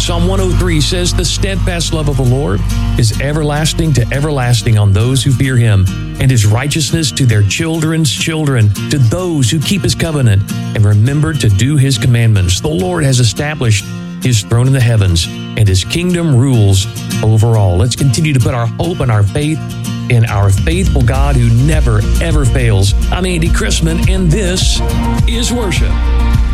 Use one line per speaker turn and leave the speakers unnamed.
Psalm 103 says, "The steadfast love of the Lord is everlasting to everlasting on those who fear him, and his righteousness to their children's children, to those who keep his covenant and remember to do his commandments. The Lord has established his throne in the heavens, and his kingdom rules over all." Let's continue to put our hope and our faith in our faithful God who never, ever fails. I'm Andy Chrisman, and this is Worship.